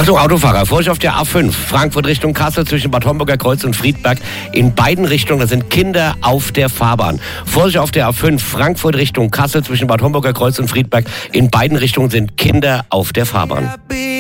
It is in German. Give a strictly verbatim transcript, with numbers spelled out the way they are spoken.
Achtung, Autofahrer, Vorsicht auf der A fünf, Frankfurt Richtung Kassel zwischen Bad Homburger Kreuz und Friedberg. In beiden Richtungen, da sind Kinder auf der Fahrbahn. Vorsicht auf der A fünf, Frankfurt Richtung Kassel zwischen Bad Homburger Kreuz und Friedberg. In beiden Richtungen sind Kinder auf der Fahrbahn.